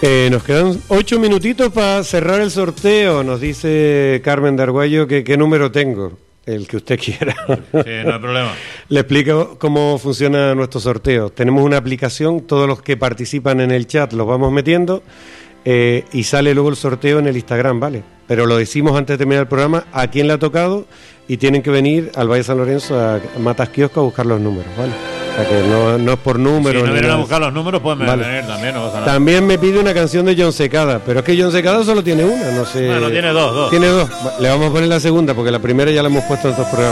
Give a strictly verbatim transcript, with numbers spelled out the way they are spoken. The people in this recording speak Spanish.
Eh, nos quedan ocho minutitos para cerrar el sorteo. Nos dice Carmen de Argüello que qué número tengo. El que usted quiera. Sí, no hay problema. Le explico cómo funciona nuestro sorteo. Tenemos una aplicación, todos los que participan en el chat los vamos metiendo eh, y sale luego el sorteo en el Instagram, ¿vale? Pero lo decimos antes de terminar el programa, a quién le ha tocado y tienen que venir al Valle de San Lorenzo a Matas Kiosco a buscar los números, ¿vale? O sea que no, no es por números. Si no vienen nada. a buscar los números, pueden Vale. venir también, no pasa nada. También me pide una canción de John Secada, pero es que John Secada solo tiene una, no sé. Bueno, tiene dos, dos. Tiene dos. Le vamos a poner la segunda porque la primera ya la hemos puesto en otros programas.